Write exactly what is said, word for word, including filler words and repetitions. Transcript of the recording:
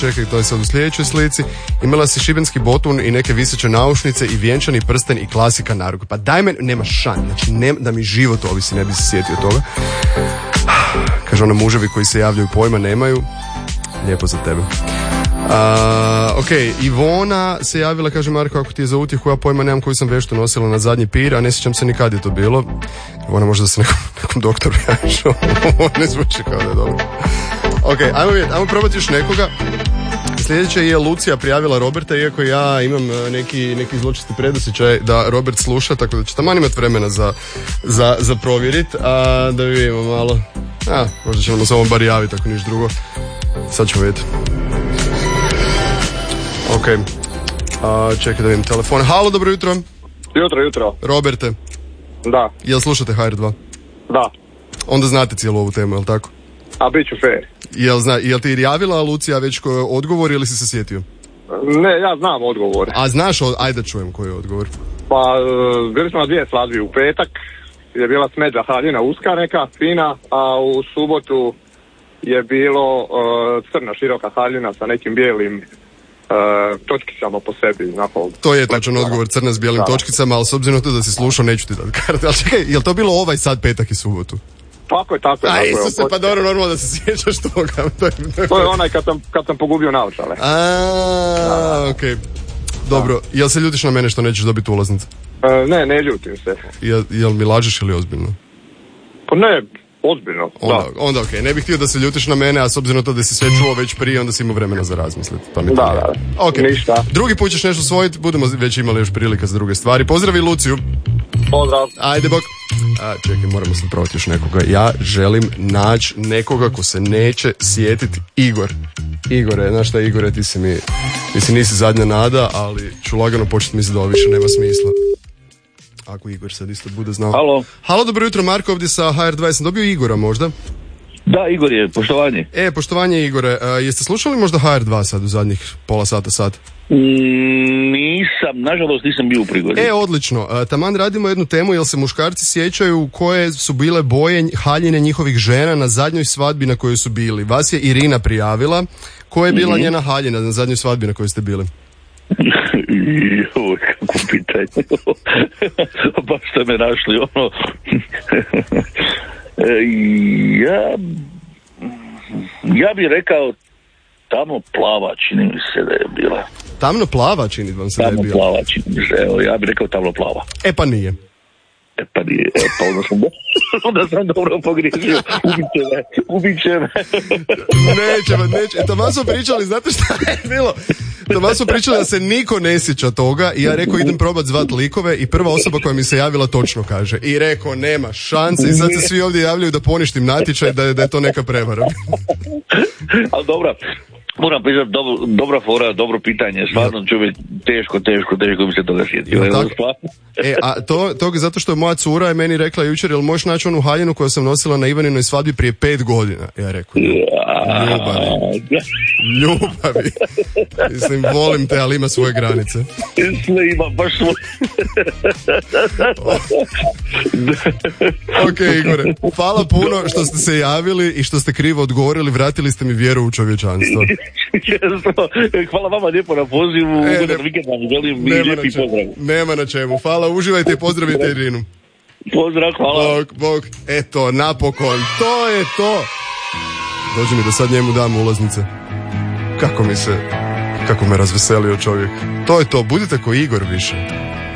čekaj, to je sad u sljedećoj slici. Imala si šibenski botun i neke viseće naušnice i vjenčani prsten i klasika na ruku. Pa daj me, nema šan, znači ne, da mi život ovisi, ne bi se sjetio toga. Kaže ona, muževi koji se javljaju pojma nemaju. Lijepo za tebe. Uh, ok, Ivona se javila, kaže Marko, ako ti je za utjehu, ja pojma nemam koju sam veštu nosila na zadnji pir, a ne sjećam se ni kad je to bilo. Ivona, možda se nekom, nekom doktoru javiš. Ovo ne zvuči kao da je dobro. Ok, ajmo vidjeti, ajmo probati još nekoga. Sljedeće je Lucija prijavila Roberta, iako ja imam neki, neki zločesti predosjećaj da Robert sluša, tako da će taman imati vremena za, za, za provjerit, a da vidimo malo. A, možda ćemo se ovom bar javiti, ako niš drugo. Sad ćemo vidjeti. Ok, a, čekaj da vidim telefon. Halo, dobro jutro. Jutro, jutro. Roberte. Da. Jel slušate H R dva? Da. Onda znate cijelu ovu temu, jel tako? A bit ću fair. Jel, zna, jel ti javila Lucija već koji je odgovor ili si se sjetio? Ne, ja znam odgovor. A znaš, od... ajde da čujem koji je odgovor. Pa, bili smo na dvije svadbi. U petak je bila smeđa haljina uska neka, fina, a u subotu je bilo uh, crna široka haljina sa nekim bijelim uh, točkicama po sebi. Onako, to je tačan odgovor, crna s bijelim da. točkicama, ali s obzirom na to da si slušao, neću ti dati karte. Ali čekaj, je li to bilo ovaj sad petak i subotu? Tako je, tako je. A Isuse, pa dobro, normalno da se sjećaš toga. To je, to je, to je onaj kad sam, kad sam pogubio naočale. Aaaa, okej. Okay. Dobro, da. Jel se ljutiš na mene što nećeš dobiti ulaznicu? E, ne, ne ljutim se. Jel, jel mi lažeš ili ozbiljno? Pa ne, ozbiljno, onda, da. Onda okej, okay. Ne bih htio da se ljutiš na mene, a s obzirom na to da si sve čuo već prije, onda si imao vremena za razmisliti. Pa mi da, da, okay. Ništa. Drugi put ćeš nešto svojiti, budemo već imali još prilika za druge stvari. Pozdravi Luciju. Pozdrav. Ajde, bok. A, čekaj, moramo se provati još nekoga. Ja želim naći nekoga ko se neće sjetiti. Igor. Igore, znaš šta, Igore, ti si mi, mislim, nisi zadnja nada, ali ću lagano početi misliti da ovo više nema smisla. Ako Igor sad isto bude znao. Halo. Halo, dobro jutro, Marko, ovdje sa H R dva. Sam dobio Igora možda? Da, Igor je, poštovanje. E, poštovanje Igore, a, jeste slušali možda H R dva sad u zadnjih pola sata, sat? Mm, nisam, nažalost nisam bio u prigodi. E, odlično. A, taman radimo jednu temu, jel se muškarci sjećaju koje su bile boje haljine njihovih žena na zadnjoj svadbi na kojoj su bili. Vas je Irina prijavila. Koja je bila mm-hmm. njena haljina na zadnjoj svadbi na kojoj ste bili? Joj, kako pitanje. Baš ste me našli, ono. ja, ja bih rekao tamo plava, čini mi se da je bila. Tamno plava čini vam se tamno da je bila? Tamno plava čini mi se, evo, ja bih rekao tamno plava. E pa nije. E pa nije, e pa onda sam, onda sam dobro pogriješio, ubit će me, ubit će me. Neće, neće, e, tamo smo pričali, znate šta je bilo? Tamo smo pričali da se niko ne sjeća toga i ja rekao idem probat zvat likove i prva osoba koja mi se javila točno kaže. I rekao nema šanse i sad se svi ovdje javljaju da poništim natječaj, da je, da je to neka prevara. Ali dobra. Moram priznati, dobro, dobra fora, dobro pitanje, stvarno čovjek, teško, teško, teško bi se toga sjetio. E, a to, to zato što je moja cura je meni rekla jučer, jel možeš naći onu haljinu koju sam nosila na Ivaninoj svadbi prije pet godina? Ja rekao, ljubavi, ljubavi. Mislim, volim te, ali ima svoje granice. Sve ima, baš svoje. Ok, Igore, hvala puno što ste se javili i što ste krivo odgovorili, vratili ste mi vjeru u čovječanstvo. Hvala vama lijepo na pozivu, e, ugodan vikend vam želim i lijepi pozdrav. Nema na čemu, hvala, uživajte i pozdravite Irinu. Pozdrav, hvala. Bog, bog, eto, napokon, to je to. Dođi mi da sad njemu dam ulaznice. Kako mi se, kako me razveselio čovjek. To je to, budite ko Igor više.